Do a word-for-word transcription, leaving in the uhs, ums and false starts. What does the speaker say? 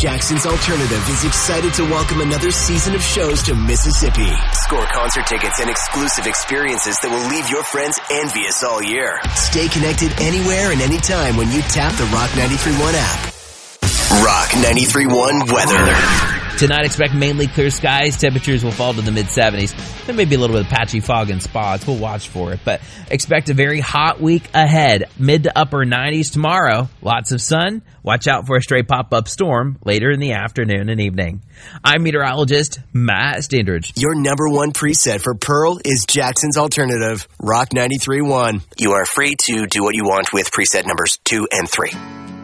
Jackson's Alternative is excited to welcome another season of shows to Mississippi. Score concert tickets and exclusive experiences that will leave your friends envious all year. Stay connected anywhere and anytime when you tap the Rock ninety-three point one app. Rock ninety-three point one weather. Tonight, expect mainly clear skies. Temperatures will fall to the mid-seventies. There may be a little bit of patchy fog in spots. We'll watch for it. But expect a very hot week ahead. Mid to upper nineties tomorrow. Lots of sun. Watch out for a stray pop-up storm later in the afternoon and evening. I'm meteorologist Matt Standridge. Your number one preset for Pearl is Jackson's Alternative, Rock ninety-three point one. You are free to do what you want with preset numbers two and three.